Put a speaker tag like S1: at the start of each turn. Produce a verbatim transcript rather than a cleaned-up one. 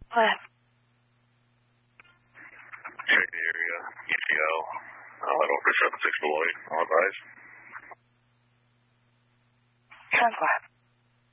S1: What?
S2: Check the area. E T L. I'll head over to seven six below you. All advised.
S1: ten five.